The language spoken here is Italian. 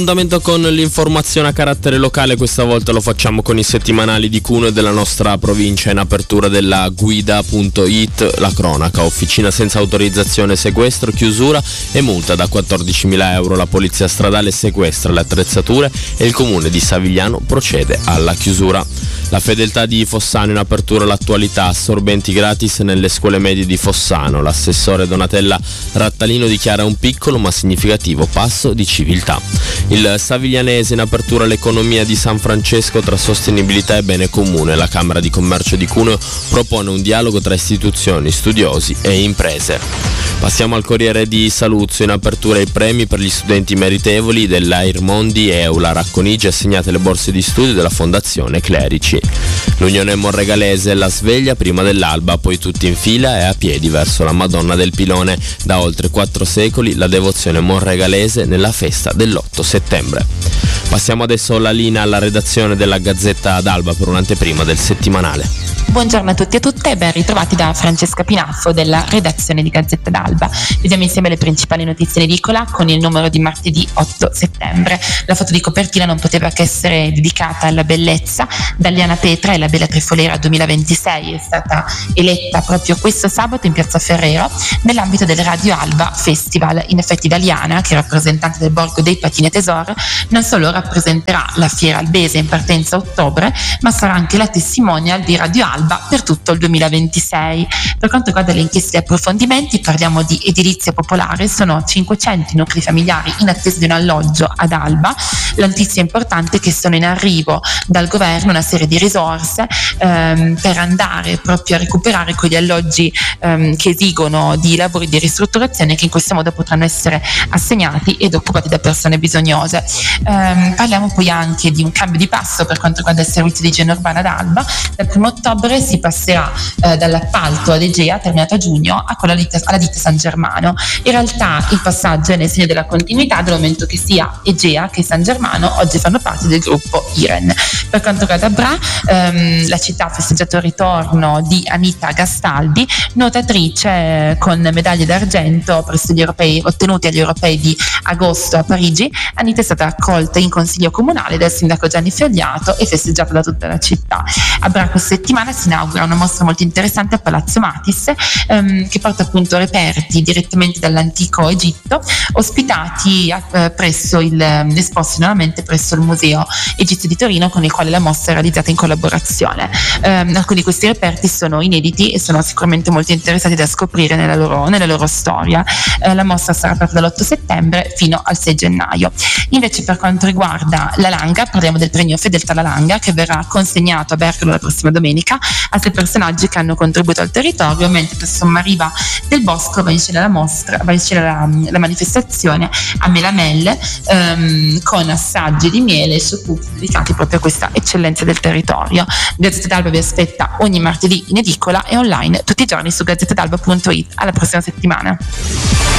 Appuntamento con l'informazione a carattere locale, questa volta lo facciamo con i settimanali di Cuneo e della nostra provincia in apertura della Guida.it, la cronaca, officina senza autorizzazione, sequestro, chiusura e multa da 14.000 euro. La polizia stradale sequestra le attrezzature e il comune di Savigliano procede alla chiusura. La fedeltà di Fossano in apertura all'attualità, assorbenti gratis nelle scuole medie di Fossano. L'assessore Donatella Rattalino dichiara un piccolo ma significativo passo di civiltà. Il Saviglianese in apertura all'economia di San Francesco tra sostenibilità e bene comune. La Camera di Commercio di Cuneo propone un dialogo tra istituzioni, studiosi e imprese. Passiamo al Corriere di Saluzzo, in apertura ai premi per gli studenti meritevoli dell'Airmondi Eula. Racconigi assegnate le borse di studio della Fondazione Clerici. L'Unione Monregalese, la sveglia prima dell'alba, poi tutti in fila e a piedi verso la Madonna del Pilone. Da oltre 4 secoli la devozione monregalese nella festa dell'8 settembre. Passiamo adesso la linea alla redazione della Gazzetta d'Alba per un'anteprima del settimanale. Buongiorno a tutti e a tutte e ben ritrovati da Francesca Pinaffo della redazione di Gazzetta d'Alba. Vediamo insieme le principali notizie in edicola con il numero di martedì 8 settembre. La foto di copertina non poteva che essere dedicata alla bellezza. Daliana Petra e la Bella Trifolera 2026 è stata eletta proprio questo sabato in Piazza Ferrero nell'ambito del Radio Alba Festival. In effetti Daliana, che è rappresentante del Borgo dei Patini e Tesoro, non solo rappresenterà la Fiera Albese in partenza a ottobre, ma sarà anche la testimonial di Radio Alba per tutto il 2026. Per quanto riguarda le inchieste e approfondimenti, parliamo di edilizia popolare. Sono 500 nuclei familiari in attesa di un alloggio ad Alba. La notizia importante è che sono in arrivo dal governo una serie di risorse per andare proprio a recuperare quegli alloggi che esigono di lavori di ristrutturazione, che in questo modo potranno essere assegnati ed occupati da persone bisognose. Parliamo poi anche di un cambio di passo per quanto riguarda il servizio di igiene urbana ad Alba. Dal 1 ottobre si passerà dall'appalto ad Egea, terminato a giugno, a quello alla ditta San Germano. In realtà il passaggio è nel segno della continuità, dal momento che sia Egea che San Germano oggi fanno parte del gruppo Iren. Per quanto riguarda Bra, la città ha festeggiato il ritorno di Anita Gastaldi, nuotatrice con medaglie d'argento presso gli europei, ottenuti agli europei di agosto a Parigi. Anita è stata accolta in consiglio comunale dal sindaco Gianni Fogliato e festeggiata da tutta la città. A Bra questa settimana si inaugura una mostra molto interessante a Palazzo Matis, che porta appunto reperti direttamente dall'antico Egitto, ospitati esposti nuovamente presso il Museo Egizio di Torino, con il quale la mostra è realizzata in collaborazione. Alcuni di questi reperti sono inediti e sono sicuramente molto interessanti da scoprire nella loro storia. La mostra sarà aperta dall'8 settembre fino al 6 gennaio. Invece per quanto riguarda la Langa, parliamo del premio Fedeltà alla Langa, che verrà consegnato a Bergamo la prossima domenica a 6 personaggi che hanno contribuito al territorio, mentre per Sommariva del Bosco va in scena la manifestazione a Melamelle, con assaggi di miele e scioccuti dedicati proprio a questa eccellenza del territorio. Gazzetta d'Alba vi aspetta ogni martedì in edicola e online tutti i giorni su gazzettadalba.it. Alla prossima settimana.